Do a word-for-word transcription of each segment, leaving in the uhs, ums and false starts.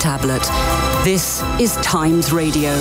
tablet. This is Times Radio.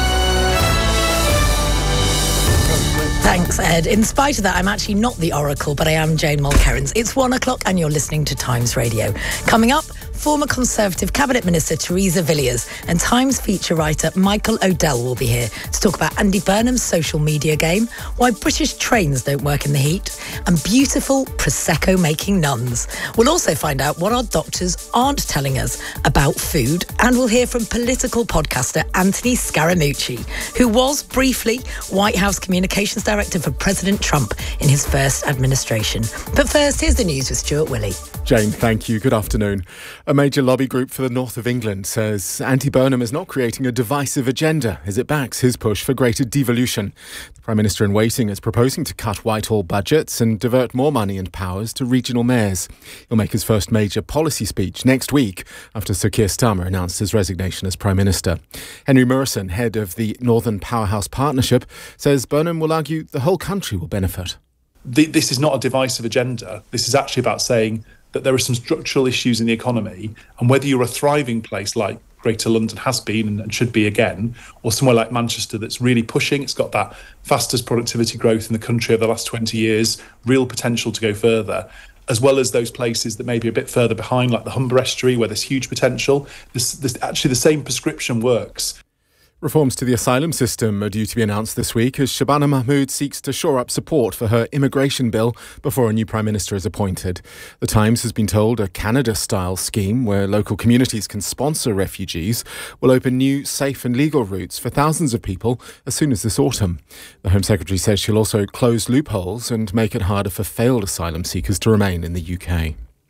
Thanks, Ed. In spite of that, I'm actually not the Oracle, but I am Jane Mulkerrins. It's one o'clock and you're listening to Times Radio. Coming up, former Conservative Cabinet Minister Theresa Villiers and Times feature writer Michael O'Dell will be here to talk about Andy Burnham's social media game, why British trains don't work in the heat, and beautiful Prosecco-making nuns. We'll also find out what our doctors aren't telling us about food, and we'll hear from political podcaster Anthony Scaramucci, who was briefly White House Communications Director for President Trump in his first administration. But first, here's the news with Stuart Willey. Jane, thank you. Good afternoon. A major lobby group for the north of England says Andy Burnham is not creating a divisive agenda as it backs his push for greater devolution. The Prime Minister in waiting is proposing to cut Whitehall budgets and divert more money and powers to regional mayors. He'll make his first major policy speech next week after Sir Keir Starmer announced his resignation as Prime Minister. Henry Murison, head of the Northern Powerhouse Partnership, says Burnham will argue the whole country will benefit. This is not a divisive agenda. This is actually about saying that there are some structural issues in the economy, and whether you're a thriving place like Greater London has been and should be again, or somewhere like Manchester that's really pushing, it's got that fastest productivity growth in the country over the last twenty years, real potential to go further, as well as those places that may be a bit further behind, like the Humber Estuary, where there's huge potential. This, this, actually, the same prescription works. Reforms to the asylum system are due to be announced this week as Shabana Mahmood seeks to shore up support for her immigration bill before a new Prime Minister is appointed. The Times has been told a Canada-style scheme where local communities can sponsor refugees will open new, safe and legal routes for thousands of people as soon as this autumn. The Home Secretary says she'll also close loopholes and make it harder for failed asylum seekers to remain in the U K.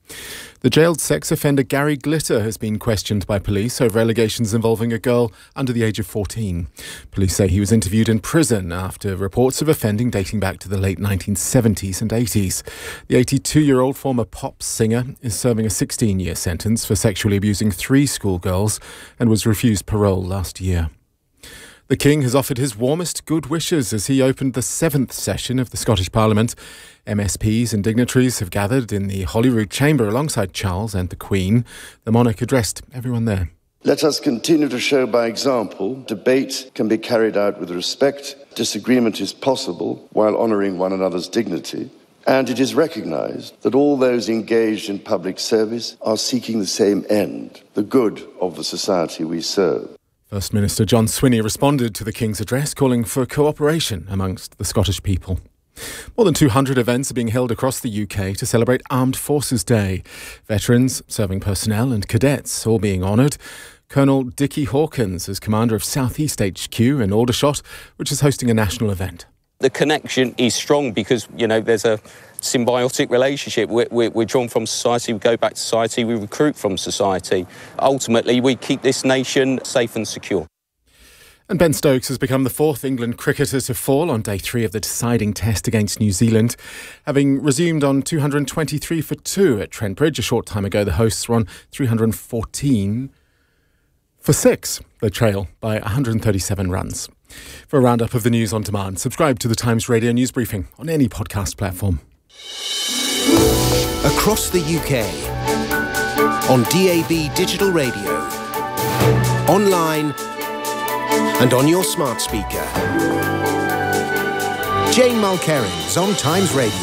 The jailed sex offender Gary Glitter has been questioned by police over allegations involving a girl under the age of fourteen. Police say he was interviewed in prison after reports of offending dating back to the late nineteen seventies and eighties. The eighty-two-year-old former pop singer is serving a sixteen-year sentence for sexually abusing three schoolgirls and was refused parole last year. The King has offered his warmest good wishes as he opened the seventh session of the Scottish Parliament. M S Ps and dignitaries have gathered in the Holyrood Chamber alongside Charles and the Queen. The monarch addressed everyone there. Let us continue to show by example debate can be carried out with respect, disagreement is possible while honouring one another's dignity, and it is recognised that all those engaged in public service are seeking the same end, the good of the society we serve. First Minister John Swinney responded to the King's address, calling for cooperation amongst the Scottish people. More than two hundred events are being held across the U K to celebrate Armed Forces Day. Veterans, serving personnel and cadets all being honoured. Colonel Dickie Hawkins is commander of South East H Q in Aldershot, which is hosting a national event. The connection is strong because, you know, there's a symbiotic relationship. We're, we're, we're drawn from society, we go back to society, we recruit from society. Ultimately, we keep this nation safe and secure. And Ben Stokes has become the fourth England cricketer to fall on day three of the deciding test against New Zealand. Having resumed on two hundred twenty-three for two at Trent Bridge a short time ago, the hosts were on three hundred fourteen for six. They trail by one hundred thirty-seven runs. For a roundup of the news on demand, subscribe to the Times Radio News Briefing on any podcast platform. Across the U K, on D A B digital radio, online and on your smart speaker. Jane Mulkerrins on Times Radio.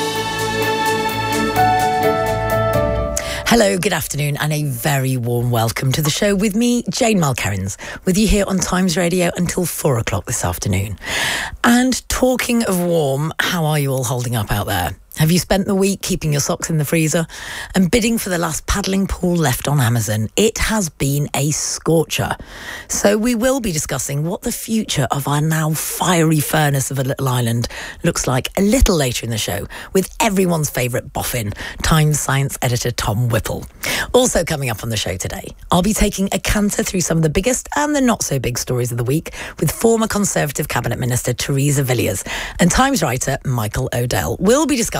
Hello, good afternoon and a very warm welcome to the show with me, Jane Mulkerrins, with you here on Times Radio until four o'clock this afternoon. And talking of warm, how are you all holding up out there? Have you spent the week keeping your socks in the freezer and bidding for the last paddling pool left on Amazon? It has been a scorcher. So we will be discussing what the future of our now fiery furnace of a little island looks like a little later in the show with everyone's favourite boffin, Times science editor Tom Whipple. Also coming up on the show today, I'll be taking a canter through some of the biggest and the not so big stories of the week with former Conservative Cabinet Minister Theresa Villiers and Times writer Michael O'Dell. We'll be discussing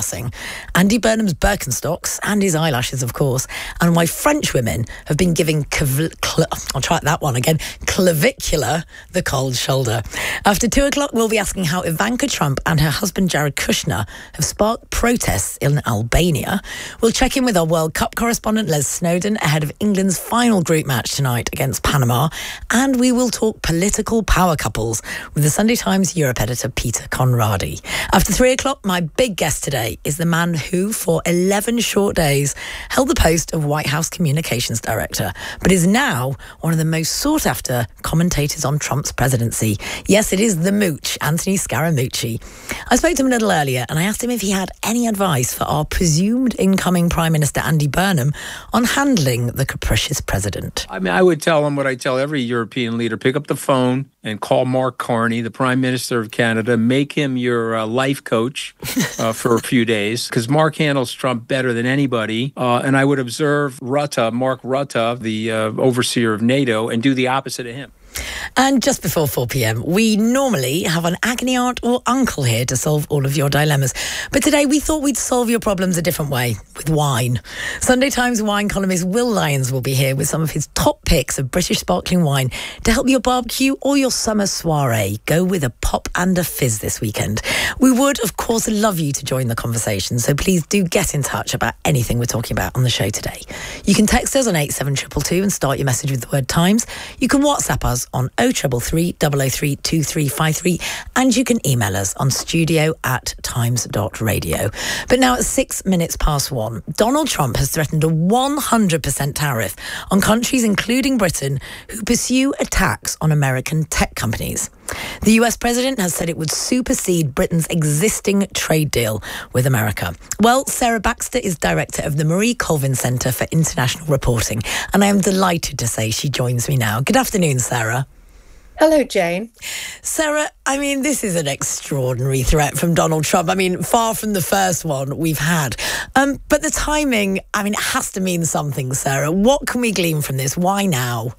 discussing Andy Burnham's Birkenstocks and his eyelashes, of course, and why French women have been giving, clav- cl- I'll try that one again, clavicular the cold shoulder. After two o'clock, we'll be asking how Ivanka Trump and her husband Jared Kushner have sparked protests in Albania. We'll check in with our World Cup correspondent Les Snowden ahead of England's final group match tonight against Panama. And we will talk political power couples with the Sunday Times Europe editor Peter Conradi. After three o'clock, my big guest today is the man who, for eleven short days, held the post of White House Communications Director, but is now one of the most sought-after commentators on Trump's presidency. Yes, it is the Mooch, Anthony Scaramucci. I spoke to him a little earlier and I asked him if he had any advice for our presumed incoming Prime Minister Andy Burnham on handling the capricious president. I mean, I would tell him what I tell every European leader: pick up the phone and call Mark Carney, the Prime Minister of Canada. Make him your uh, life coach uh, for a few days, because Mark handles Trump better than anybody. Uh, and I would observe Rutte, Mark Rutte, the uh, overseer of NATO, and do the opposite of him. And just before four p.m, we normally have an agony aunt or uncle here to solve all of your dilemmas. But today we thought we'd solve your problems a different way, with wine. Sunday Times wine columnist Will Lyons will be here with some of his top picks of British sparkling wine to help your barbecue or your summer soiree go with a pop and a fizz this weekend. We would, of course, love you to join the conversation, so please do get in touch about anything we're talking about on the show today. You can text us on eight seven two two two and start your message with the word Times. You can WhatsApp us on oh three three, double oh three, two three five three, and you can email us on studio at times dot radio. But now at six minutes past one, Donald Trump has threatened a one hundred percent tariff on countries, including Britain, who pursue attacks on American tech companies. The U S president has said it would supersede Britain's existing trade deal with America. Well, Sarah Baxter is director of the Marie Colvin Centre for International Reporting, and I am delighted to say she joins me now. Good afternoon, Sarah. Hello, Jane. Sarah, I mean, this is an extraordinary threat from Donald Trump. I mean, far from the first one we've had. Um, but the timing, I mean, it has to mean something, Sarah. What can we glean from this? Why now?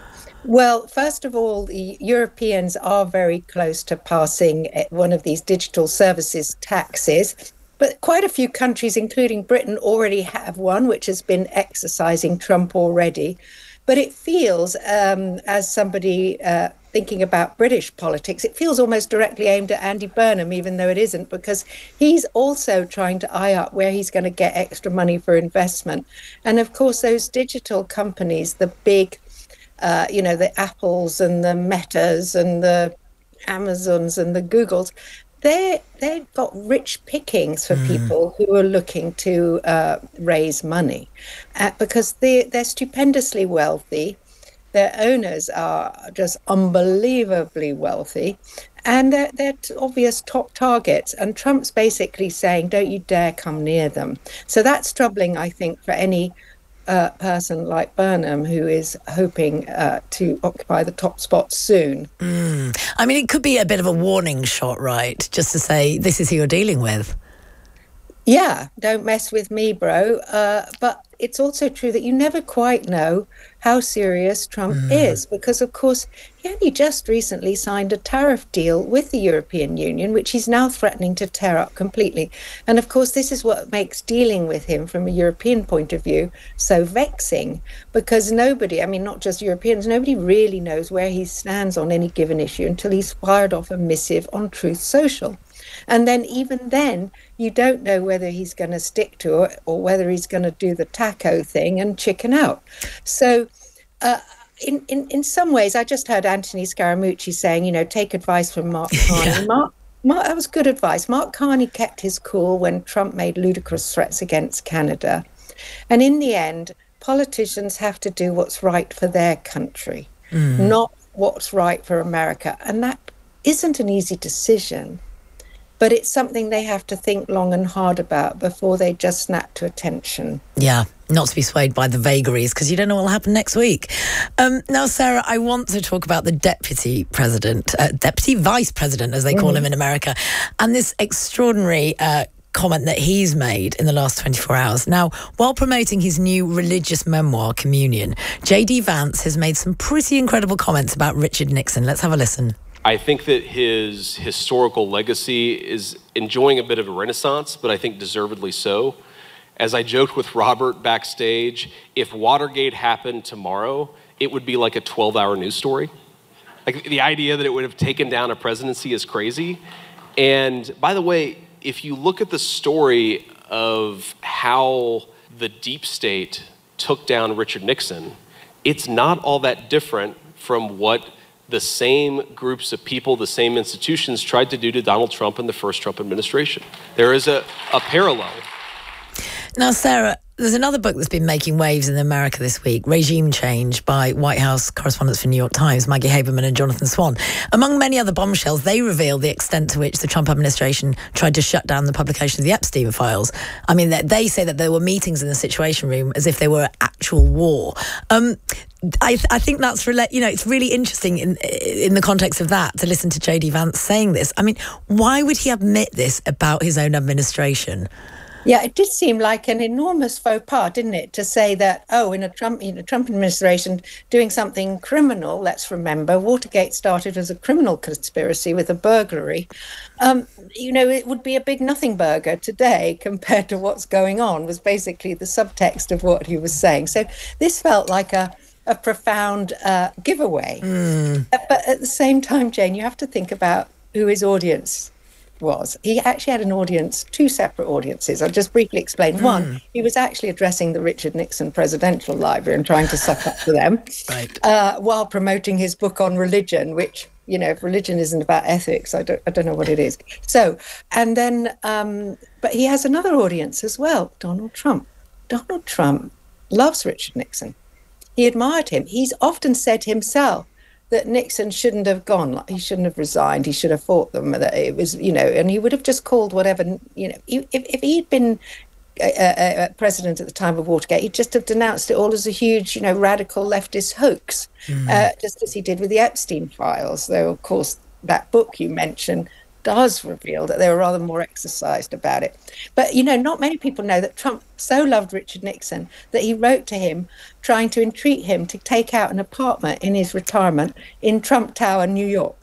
Well, first of all, the Europeans are very close to passing one of these digital services taxes. But quite a few countries, including Britain, already have one, which has been exercising Trump already. But it feels, um, as somebody uh, thinking about British politics, it feels almost directly aimed at Andy Burnham, even though it isn't, because he's also trying to eye up where he's going to get extra money for investment. And of course, those digital companies, the big, uh, you know, the Apples and the Metas and the Amazons and the Googles, They, they've got rich pickings for mm. people who are looking to uh, raise money uh, because they, they're stupendously wealthy. Their owners are just unbelievably wealthy, and they're, they're obvious top targets. And Trump's basically saying, don't you dare come near them. So that's troubling, I think, for any Uh, person like Burnham, who is hoping uh, to occupy the top spot soon. Mm. I mean, it could be a bit of a warning shot, right? Just to say, this is who you're dealing with. Yeah, don't mess with me, bro. Uh, but it's also true that you never quite know how serious Trump mm. is, because, of course, he only just recently signed a tariff deal with the European Union, which he's now threatening to tear up completely. And, of course, this is what makes dealing with him from a European point of view so vexing, because nobody, I mean, not just Europeans, nobody really knows where he stands on any given issue until he's fired off a missive on Truth Social. And then even then, you don't know whether he's going to stick to it or whether he's going to do the taco thing and chicken out. So uh, in, in, in some ways, I just heard Anthony Scaramucci saying, you know, take advice from Mark Carney. yeah. Mark, Mark, that was good advice. Mark Carney kept his cool when Trump made ludicrous threats against Canada. And in the end, politicians have to do what's right for their country, mm. not what's right for America. And that isn't an easy decision. But it's something they have to think long and hard about before they just snap to attention. Yeah, not to be swayed by the vagaries, because you don't know what will happen next week. Um, now, Sarah, I want to talk about the deputy president, uh, deputy vice president, as they call mm. him in America, and this extraordinary uh, comment that he's made in the last twenty-four hours. Now, while promoting his new religious memoir, Communion, J D Vance has made some pretty incredible comments about Richard Nixon. Let's have a listen. I think that his historical legacy is enjoying a bit of a renaissance, but I think deservedly so. As I joked with Robert backstage, if Watergate happened tomorrow, it would be like a twelve-hour news story. Like, the idea that it would have taken down a presidency is crazy. And by the way, if you look at the story of how the deep state took down Richard Nixon, it's not all that different from what the same groups of people, the same institutions tried to do to Donald Trump in the first Trump administration. There is a, a parallel. Now, Sarah, there's another book that's been making waves in America this week, Regime Change, by White House correspondents for New York Times, Maggie Haberman and Jonathan Swan. Among many other bombshells, they reveal the extent to which the Trump administration tried to shut down the publication of the Epstein files. I mean, they say that there were meetings in the Situation Room as if they were actual war. Um, I, th- I think that's, rela- you know, it's really interesting in in the context of that to listen to J D Vance saying this. I mean, why would he admit this about his own administration? Yeah, it did seem like an enormous faux pas, didn't it, to say that, oh, in a Trump, in a Trump administration doing something criminal, let's remember, Watergate started as a criminal conspiracy with a burglary. Um, you know, it would be a big nothing burger today compared to what's going on, was basically the subtext of what he was saying. So this felt like a, a profound uh, giveaway. Mm. But at the same time, Jane, you have to think about who his audience was. He actually had an audience, two separate audiences. I'll just briefly explain. Mm. One, he was actually addressing the Richard Nixon Presidential Library and trying to suck up to them, right. uh, while promoting his book on religion, which, you know, if religion isn't about ethics, I don't, I don't know what it is. So, and then, um, but he has another audience as well, Donald Trump. Donald Trump loves Richard Nixon. He admired him. He's often said himself that Nixon shouldn't have gone, like, he shouldn't have resigned, he should have fought them, that it was, you know, and he would have just called whatever, you know, if, if he'd been a, a president at the time of Watergate, he'd just have denounced it all as a huge, you know, radical leftist hoax, mm. uh, just as he did with the Epstein files, though, of course, that book you mentioned does reveal that they were rather more exercised about it. But, you know, not many people know that Trump so loved Richard Nixon that he wrote to him trying to entreat him to take out an apartment in his retirement in Trump Tower, New York.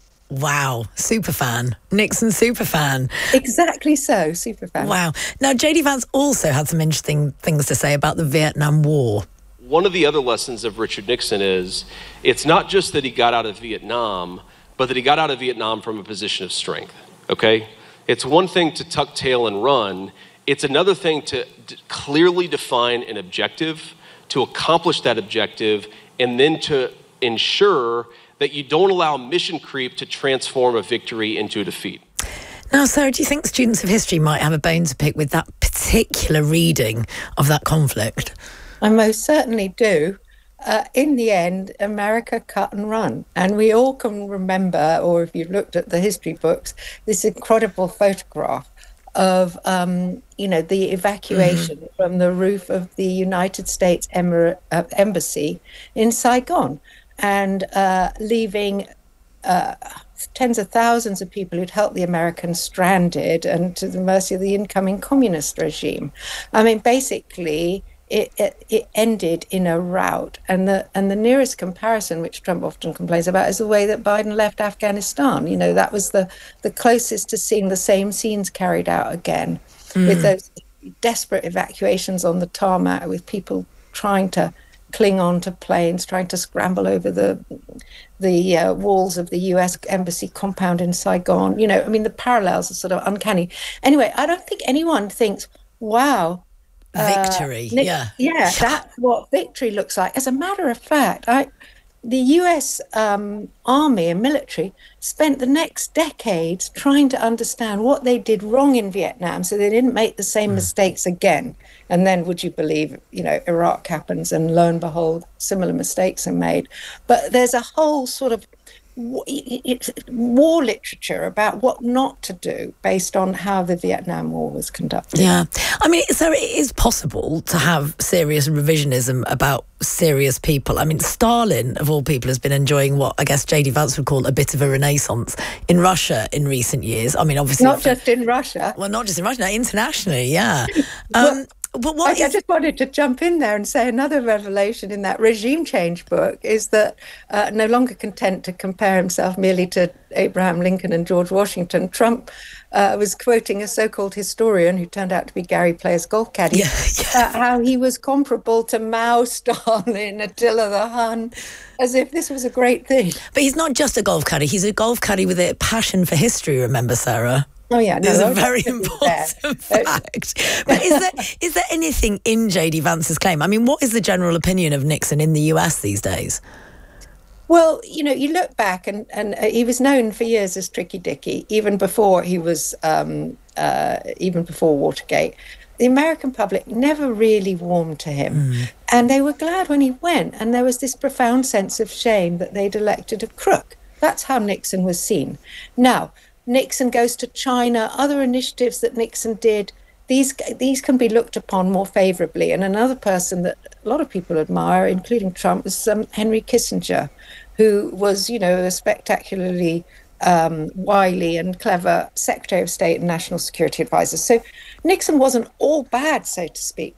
Wow, super fan. Nixon super fan. Exactly so, super fan. Wow. Now, J D Vance also had some interesting things to say about the Vietnam War. One of the other lessons of Richard Nixon is it's not just that he got out of Vietnam, but that he got out of Vietnam from a position of strength, okay? It's one thing to tuck tail and run. It's another thing to d- clearly define an objective, to accomplish that objective, and then to ensure that you don't allow mission creep to transform a victory into a defeat. Now, Sarah, do you think students of history might have a bone to pick with that particular reading of that conflict? I most certainly do. Uh, in the end, America cut and run. And we all can remember, or if you've looked at the history books, this incredible photograph of, um, you know, the evacuation mm-hmm. from the roof of the United States Emir- uh, Embassy in Saigon, and uh, leaving uh, tens of thousands of people who'd helped the Americans stranded and to the mercy of the incoming communist regime. I mean, basically, It, it it ended in a rout, and the and the nearest comparison, which Trump often complains about, is the way that Biden left Afghanistan. You know, that was the the closest to seeing the same scenes carried out again, mm. with those desperate evacuations on the tarmac, with people trying to cling on to planes, trying to scramble over the the uh, walls of the U S embassy compound in Saigon. You know, I mean, the parallels are sort of uncanny. Anyway, I don't think anyone thinks, wow. Victory, uh, Nick, yeah. Yeah, that's what victory looks like. As a matter of fact, I, the U S um, Army and military spent the next decades trying to understand what they did wrong in Vietnam so they didn't make the same mm. mistakes again. And then, would you believe, you know, Iraq happens and lo and behold, similar mistakes are made. But there's a whole sort of it's war literature about what not to do based on how the Vietnam War was conducted. Yeah. I mean, so it is possible to have serious revisionism about serious people. I mean, Stalin, of all people, has been enjoying what I guess J D Vance would call a bit of a renaissance in Russia in recent years. I mean, obviously... Not just in Russia. Well, not just in Russia, no, internationally, yeah. Um, but what I, is... I just wanted to jump in there and say another revelation in that regime change book is that uh, no longer content to compare himself merely to Abraham Lincoln and George Washington, Trump uh, was quoting a so-called historian who turned out to be Gary Player's golf caddy, yeah, yeah. Uh, how he was comparable to Mao, Stalin, Attila the Hun, as if this was a great thing. But he's not just a golf caddy, he's a golf caddy with a passion for history, remember, Sarah? Oh yeah, no, this is a no, very important fact. But is there is there anything in J D Vance's claim? I mean, what is the general opinion of Nixon in the U S these days? Well, you know, you look back, and and uh, he was known for years as Tricky Dicky, even before he was, um, uh, even before Watergate. The American public never really warmed to him, mm. and they were glad when he went. And there was this profound sense of shame that they'd elected a crook. That's how Nixon was seen. Now, Nixon goes to China, other initiatives that Nixon did, these these can be looked upon more favorably. And another person that a lot of people admire, including Trump, was um, Henry Kissinger, who was, you know, a spectacularly um, wily and clever Secretary of State and National Security Advisor. So Nixon wasn't all bad, so to speak.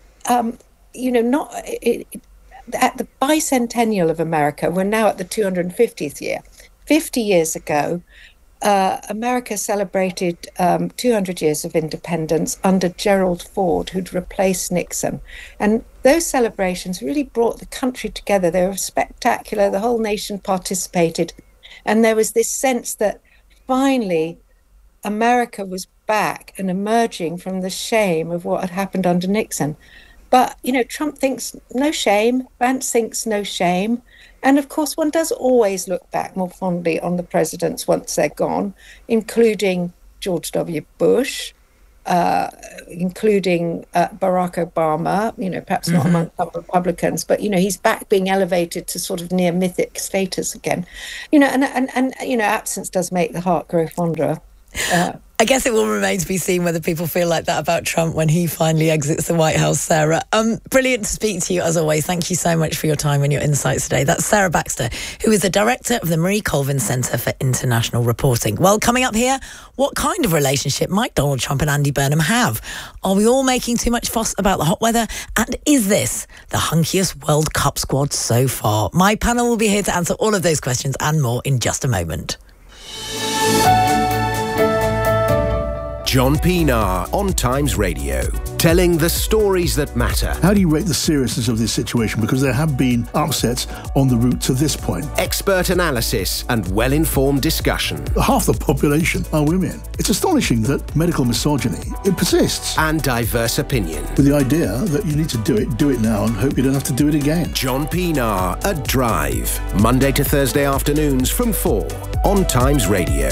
Um, you know, not it, it, at the bicentennial of America, we're now at the two hundred fiftieth year. fifty years ago, Uh, America celebrated um, two hundred years of independence under Gerald Ford, who'd replaced Nixon. And those celebrations really brought the country together. They were spectacular. The whole nation participated. And there was this sense that finally America was back and emerging from the shame of what had happened under Nixon. But, you know, Trump thinks no shame. Vance thinks no shame. And of course, one does always look back more fondly on the presidents once they're gone, including George W. Bush, uh, including uh, Barack Obama, you know, perhaps not mm-hmm. among some Republicans, but, you know, he's back being elevated to sort of near mythic status again. You know, and, and, and you know, absence does make the heart grow fonder. Uh, I guess it will remain to be seen whether people feel like that about Trump when he finally exits the White House, Sarah. Um, brilliant to speak to you, as always. Thank you so much for your time and your insights today. That's Sarah Baxter, who is the director of the Marie Colvin Centre for International Reporting. Well, coming up here, what kind of relationship might Donald Trump and Andy Burnham have? Are we all making too much fuss about the hot weather? And is this the hunkiest World Cup squad so far? My panel will be here to answer all of those questions and more in just a moment. John Pienaar on Times Radio, telling the stories that matter. How do you rate the seriousness of this situation? Because there have been upsets on the route to this point. Expert analysis and well-informed discussion. Half the population are women. It's astonishing that medical misogyny, it persists. And diverse opinion. With the idea that you need to do it, do it now and hope you don't have to do it again. John Pienaar at Drive, Monday to Thursday afternoons from four on Times Radio.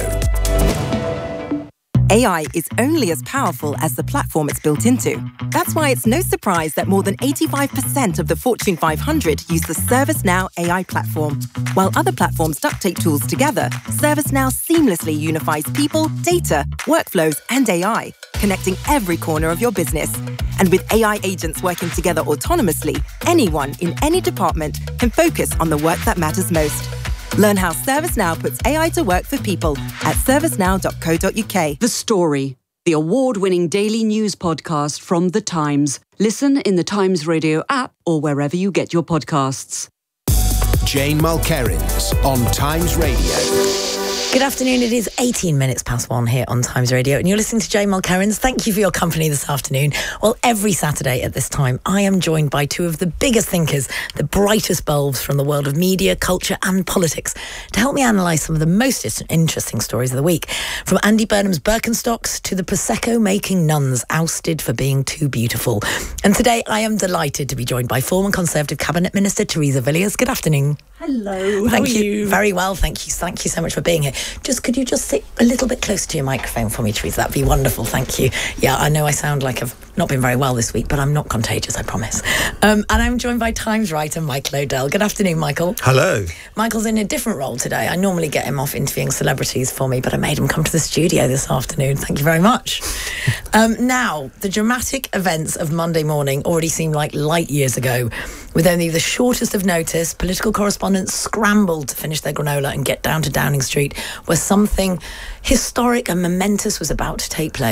A I is only as powerful as the platform it's built into. That's why it's no surprise that more than eighty-five percent of the Fortune five hundred use the ServiceNow A I platform. While other platforms duct tape tools together, ServiceNow seamlessly unifies people, data, workflows, and A I, connecting every corner of your business. And with A I agents working together autonomously, anyone in any department can focus on the work that matters most. Learn how ServiceNow puts A I to work for people at servicenow dot co dot uk. The Story, the award-winning daily news podcast from The Times. Listen in the Times Radio app or wherever you get your podcasts. Jane Mulkerrins on Times Radio. Good afternoon. It is eighteen minutes past one here on Times Radio, and you're listening to Jane Mulkerrins. Thank you for your company this afternoon. Well, every Saturday at this time, I am joined by two of the biggest thinkers, the brightest bulbs from the world of media, culture and politics, to help me analyse some of the most interesting stories of the week. From Andy Burnham's Birkenstocks to the Prosecco-making nuns ousted for being too beautiful. And today I am delighted to be joined by former Conservative Cabinet Minister Theresa Villiers. Good afternoon. Hello, thank how you. are you? Very well, thank you. Thank you so much for being here. Just could you just sit a little bit closer to your microphone for me, Theresa? That'd be wonderful. Thank you. Yeah, I know I sound like I've not been very well this week, but I'm not contagious, I promise. Um, and I'm joined by Times writer Michael O'Dell. Good afternoon, Michael. Hello. Michael's in a different role today. I normally get him off interviewing celebrities for me, but I made him come to the studio this afternoon. Thank you very much. um, now, the dramatic events of Monday morning already seem like light years ago. With only the shortest of notice, political correspondents scrambled to finish their granola and get down to Downing Street, where something historic and momentous was about to take place.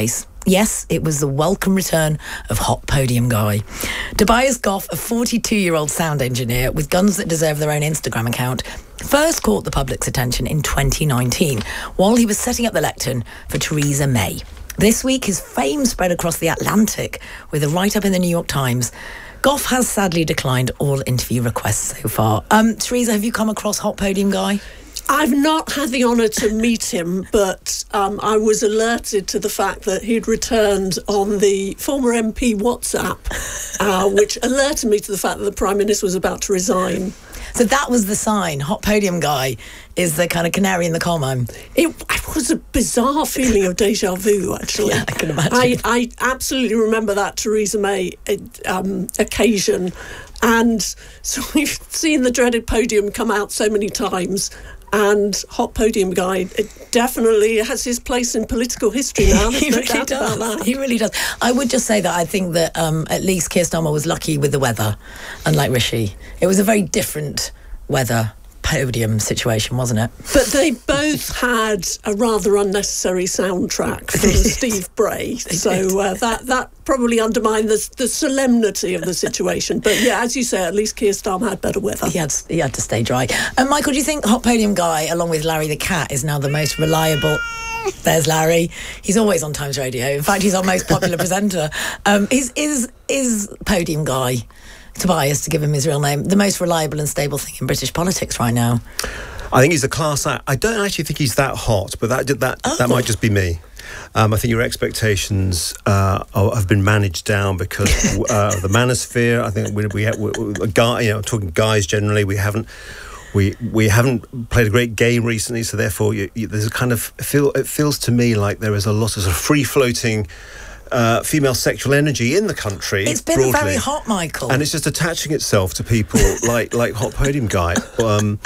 Yes, it was the welcome return of Hot Podium Guy. Tobias Goff, a forty-two-year-old sound engineer with guns that deserve their own Instagram account, first caught the public's attention in twenty nineteen while he was setting up the lectern for Theresa May. This week, his fame spread across the Atlantic with a write-up in the New York Times. Goff has sadly declined all interview requests so far. Um, Theresa, have you come across Hot Podium Guy? I've not had the honour to meet him, but um, I was alerted to the fact that he'd returned on the former M P WhatsApp, uh, which alerted me to the fact that the Prime Minister was about to resign. So that was the sign. Hot Podium Guy is the kind of canary in the coal mine. It, it was a bizarre feeling of déjà vu, actually. Yeah, I can imagine. I, I absolutely remember that Theresa May um, occasion. And so we've seen the dreaded podium come out so many times. And Hot Podium Guy, it definitely has his place in political history now. There's he no really doubt does. about that. He really does. I would just say that I think that um, at least Keir Starmer was lucky with the weather, unlike Rishi. It was a very different weather podium situation, wasn't it? But they both had a rather unnecessary soundtrack from Steve Bray, so uh, that that probably undermined the, the solemnity of the situation. But yeah, as you say, at least Keir Starmer had better weather. He had he had to stay dry. And Michael, do you think Hot Podium Guy, along with Larry the Cat, is now the most reliable? There's Larry. He's always on Times Radio. In fact, he's our most popular presenter. Um, is is is Podium Guy, Tobias, to give him his real name, the most reliable and stable thing in British politics right now? I think he's a class act. I don't actually think he's that hot, but that that oh. that might just be me. Um, I think your expectations uh, are, have been managed down because uh, of the manosphere. I think we, we, have, we, we a guy, you know, talking guys generally, we haven't we we haven't played a great game recently, so therefore you, you, there's a kind of feel. It feels to me like there is a lot of, sort of free floating Uh, female sexual energy in the country. It's been broadly, very hot, Michael, and it's just attaching itself to people like like Hot Podium Guy. Um,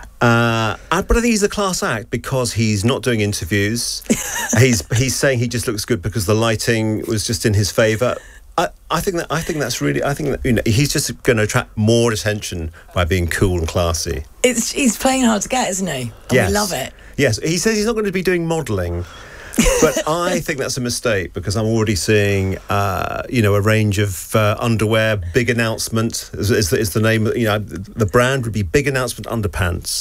uh, but I think he's a class act because he's not doing interviews. he's he's saying he just looks good because the lighting was just in his favour. I, I think that I think that's really I think that you know he's just going to attract more attention by being cool and classy. It's he's playing hard to get, isn't he? And yes. We love it. Yes, he says he's not going to be doing modelling. But I think that's a mistake because I'm already seeing, uh, you know, a range of uh, underwear. Big Announcement is, is, is the name. You know, the brand would be Big Announcement Underpants.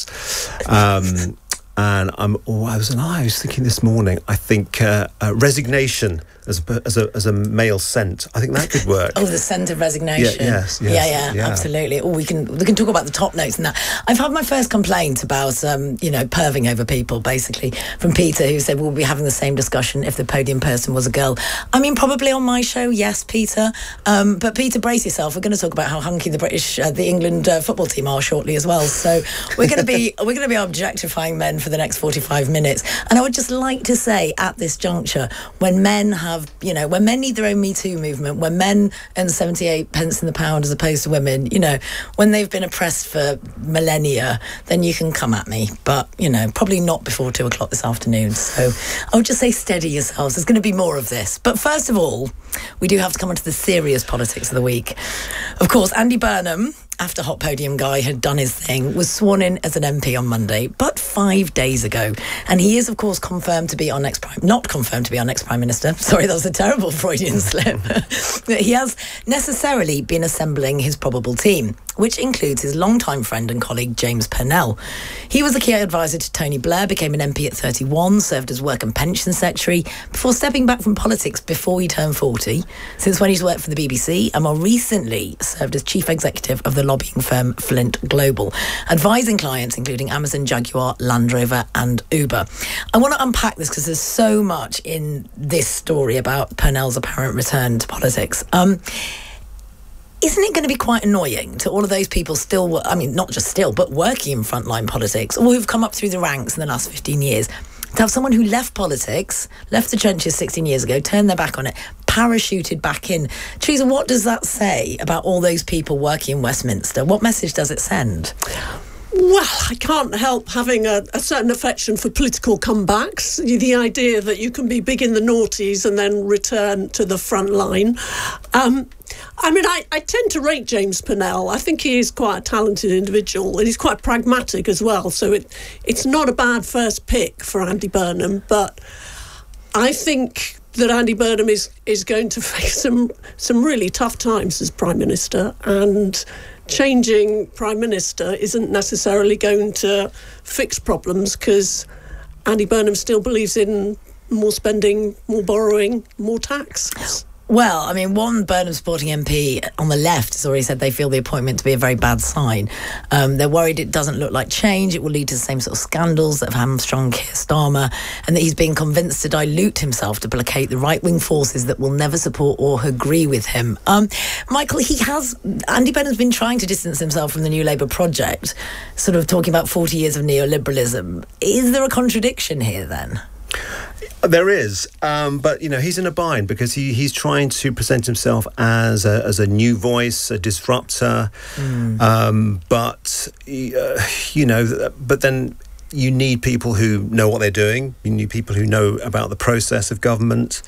Um, and I'm. Oh, I was. I was thinking this morning. I think uh, uh, Resignation as a, as a as a male scent. I think that could work. Oh, the scent of resignation. Yeah, yes, yes, yeah, yeah, yeah, absolutely. Oh, we can we can talk about the top notes and that. I've had my first complaint about um, you know, perving over people, basically, from Peter, who said we'll be having the same discussion if the podium person was a girl. I mean, probably on my show, yes, Peter. Um, but Peter, brace yourself. We're going to talk about how hunky the British, uh, the England uh, football team are shortly as well. So we're going to be we're going to be objectifying men for the next forty-five minutes. And I would just like to say at this juncture, when men have, you know, when men need their own Me Too movement, when men earn seventy-eight pence in the pound as opposed to women, you know, when they've been oppressed for millennia, then you can come at me. But, you know, probably not before two o'clock this afternoon. So I would just say steady yourselves. There's going to be more of this. But first of all, we do have to come on to the serious politics of the week. Of course, Andy Burnham, after Hot Podium Guy had done his thing, was sworn in as an M P on Monday, but five days ago. And he is, of course, confirmed to be our next prime... Not confirmed to be our next Prime Minister. Sorry, that was a terrible Freudian slip. He has necessarily been assembling his probable team, which includes his longtime friend and colleague, James Purnell. He was a key advisor to Tony Blair, became an M P at thirty-one, served as Work and Pension Secretary, before stepping back from politics before he turned forty, since when he's worked for the B B C, and more recently served as Chief Executive of the lobbying firm Flint Global, advising clients including Amazon, Jaguar, Land Rover and Uber. I want to unpack this because there's so much in this story about Purnell's apparent return to politics. Um, isn't it going to be quite annoying to all of those people still, I mean, not just still, but working in frontline politics, or who've come up through the ranks in the last fifteen years, to have someone who left politics, left the trenches sixteen years ago, turned their back on it, parachuted back in? Theresa, what does that say about all those people working in Westminster? What message does it send? Well, I can't help having a, a certain affection for political comebacks. The idea that you can be big in the noughties and then return to the front line. Um, I mean, I, I tend to rate James Purnell. I think he is quite a talented individual and he's quite pragmatic as well. So it it's not a bad first pick for Andy Burnham, but I think that Andy Burnham is, is going to face some some really tough times as Prime Minister, and changing Prime Minister isn't necessarily going to fix problems, because Andy Burnham still believes in more spending, more borrowing, more tax. Well, I mean, one Burnham supporting M P on the left has already said they feel the appointment to be a very bad sign. Um, they're worried it doesn't look like change. It will lead to the same sort of scandals that have hamstrung Keir Starmer, and that he's being convinced to dilute himself to placate the right-wing forces that will never support or agree with him. Um, Michael, he has... Andy Burnham's been trying to distance himself from the New Labour project, sort of talking about forty years of neoliberalism. Is there a contradiction here, then? There is, um, but you know he's in a bind because he, he's trying to present himself as a, as a new voice, a disruptor. Mm. Um, but uh, you know, but then you need people who know what they're doing. You need people who know about the process of government.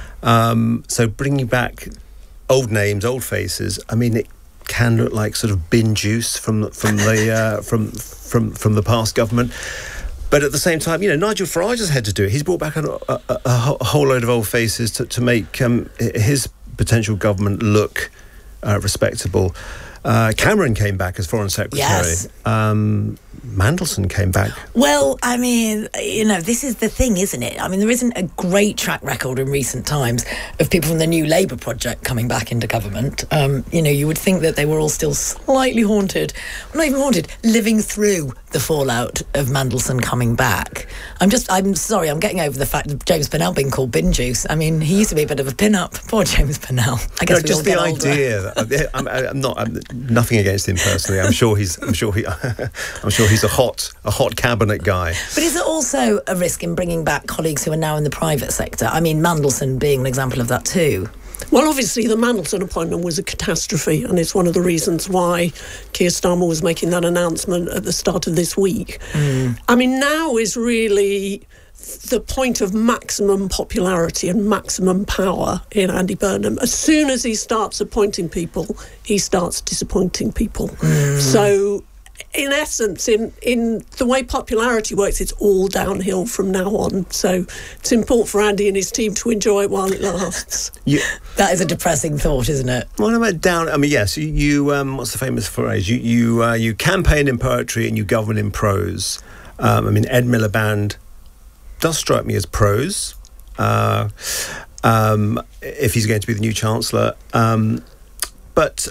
Um, so bringing back old names, old faces. I mean, it can look like sort of bin juice from from the uh, from from from the past government. But at the same time, you know, Nigel Farage has had to do it. He's brought back a, a, a whole load of old faces to, to make um, his potential government look uh, respectable. Uh, Cameron came back as Foreign Secretary. Yes. Um, Mandelson came back. Well, I mean, you know, this is the thing, isn't it? I mean, there isn't a great track record in recent times of people from the New Labour project coming back into government. Um, you know, you would think that they were all still slightly haunted, well, not even haunted, living through the fallout of Mandelson coming back. I'm just, I'm sorry, I'm getting over the fact of James Pennell being called bin juice. I mean, he used to be a bit of a pin-up. Poor James Pennell. I guess no, just the idea. That, I'm, I'm not. I'm nothing against him personally. I'm sure he's. I'm sure he. I'm sure he's a hot, a hot cabinet guy. But is it also a risk in bringing back colleagues who are now in the private sector? I mean, Mandelson being an example of that too. Well, obviously, the Mandelson appointment was a catastrophe, and it's one of the reasons why Keir Starmer was making that announcement at the start of this week. Mm. I mean, now is really the point of maximum popularity and maximum power in Andy Burnham. As soon as he starts appointing people, he starts disappointing people. Mm. So, in essence, in, in the way popularity works, it's all downhill from now on. So it's important for Andy and his team to enjoy it while it lasts. You, that is a depressing thought, isn't it? What about down? I mean, yes, you, you um, what's the famous phrase? You you, uh, you campaign in poetry and you govern in prose. Um, I mean, Ed Miliband does strike me as prose. Uh, um, if he's going to be the new Chancellor. Um, but,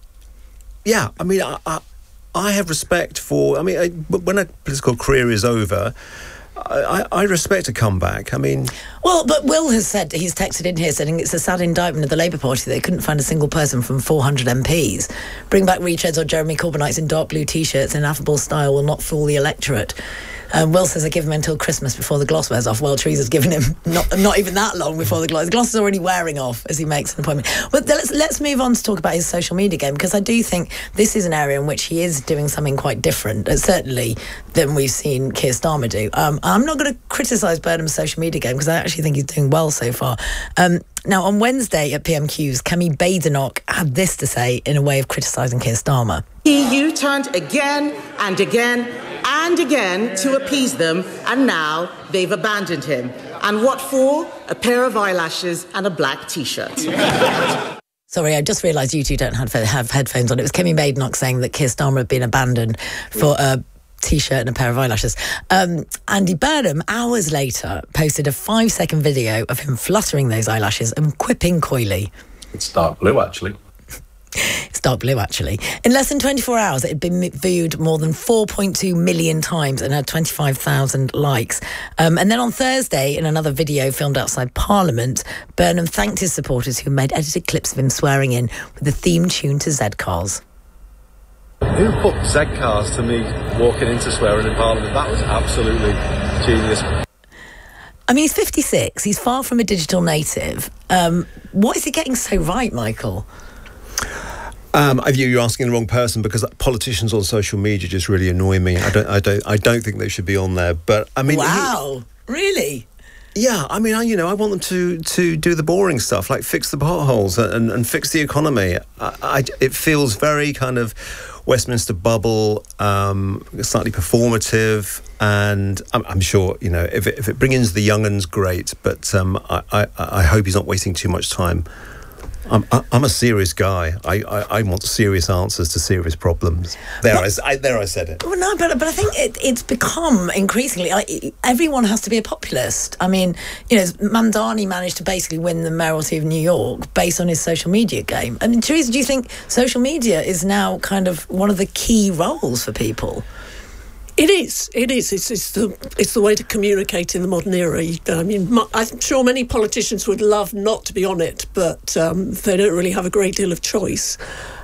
yeah, I mean, I... I I have respect for, I mean, I, when a political career is over, I, I respect a comeback. I mean... Well, but Will has said, he's texted in here saying it's a sad indictment of the Labour Party that they couldn't find a single person from four hundred M Ps. Bring back retreads or Jeremy Corbynites in dark blue T-shirts in affable style will not fool the electorate. Um, Will says they give him until Christmas before the gloss wears off. Well, Teresa's given him not not even that long before the gloss. The gloss is already wearing off as he makes an appointment. But let's, let's move on to talk about his social media game, because I do think this is an area in which he is doing something quite different, uh, certainly, than we've seen Keir Starmer do. Um, I'm not going to criticise Burnham's social media game, because I actually think he's doing well so far. Um, now, on Wednesday at P M Q's, Kemi Badenoch had this to say in a way of criticising Keir Starmer. He U-turned again and again and again to appease them, and now they've abandoned him. And what for? A pair of eyelashes and a black T-shirt. Sorry, I just realised you two don't have, have headphones on. It was Kemi Badenoch saying that Keir Starmer had been abandoned for a T-shirt and a pair of eyelashes. Um, Andy Burnham, hours later, posted a five-second video of him fluttering those eyelashes and quipping coyly. It's dark blue, actually. It's dark blue, actually. In less than twenty-four hours, it had been viewed more than four point two million times and had twenty-five thousand likes. Um, and then on Thursday, in another video filmed outside Parliament, Burnham thanked his supporters who made edited clips of him swearing in with the theme tune to Z Cars. Who put Z Cars to me walking into swearing in Parliament? That was absolutely genius. I mean, he's fifty-six. He's far from a digital native. Um, what is he getting so right, Michael? Um, you're asking the wrong person, because politicians on social media just really annoy me. I don't, I don't, I don't think they should be on there. But I mean, wow, he, really? Yeah, I mean, I, you know, I want them to to do the boring stuff, like fix the potholes and, and fix the economy. I, I, it feels very kind of Westminster bubble, um, slightly performative, and I'm, I'm sure, you know, if it, if it brings in the young uns, great, but um, I, I, I hope he's not wasting too much time. I'm, I'm a serious guy. I, I, I want serious answers to serious problems. There, I, I, there I said it. Well, no, but but I think it, it's become increasingly like, everyone has to be a populist. I mean, you know, Mamdani managed to basically win the mayoralty of New York based on his social media game. I mean, Theresa, do you think social media is now kind of one of the key roles for people? It is. It is. It's, it's the it's the way to communicate in the modern era. I mean, I'm sure many politicians would love not to be on it, but um, they don't really have a great deal of choice.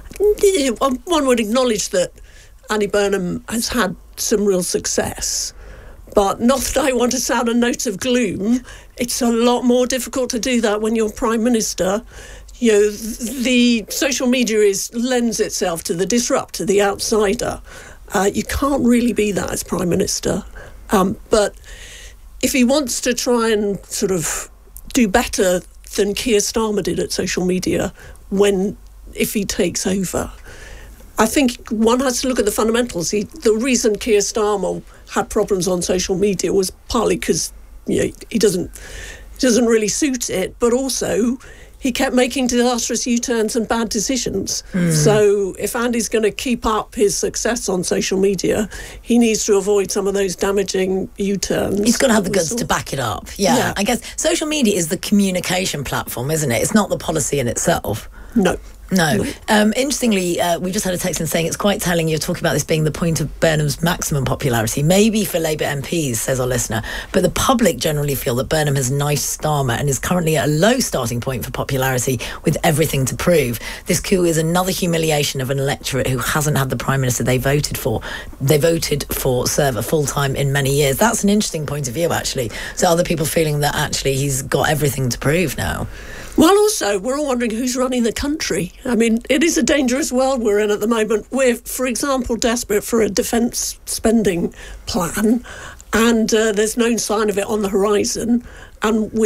One would acknowledge that Andy Burnham has had some real success, but not that I want to sound a note of gloom. It's a lot more difficult to do that when you're Prime Minister. You know, the social media is lends itself to the disruptor, the outsider. Uh, you can't really be that as Prime Minister. Um, but if he wants to try and sort of do better than Keir Starmer did at social media when, if he takes over, I think one has to look at the fundamentals. He, the reason Keir Starmer had problems on social media was partly because, you know, he doesn't, he doesn't really suit it, but also he kept making disastrous U-turns and bad decisions. Mm. So if Andy's going to keep up his success on social media, he needs to avoid some of those damaging U-turns. He's got to have the guts to back it up. Yeah. Yeah. I guess social media is the communication platform, isn't it? It's not the policy in itself. No. No. Um, interestingly, uh, we just had a text in saying it's quite telling you're talking about this being the point of Burnham's maximum popularity. Maybe for Labour M Ps, says our listener, but the public generally feel that Burnham has knifed Starmer and is currently at a low starting point for popularity with everything to prove. This coup is another humiliation of an electorate who hasn't had the Prime Minister they voted for. They voted for serve a full-time in many years. That's an interesting point of view, actually. So other people feeling that actually he's got everything to prove now. Well, also, we're all wondering who's running the country. I mean, it is a dangerous world we're in at the moment. We're, for example, desperate for a defence spending plan, and uh, there's no sign of it on the horizon. And we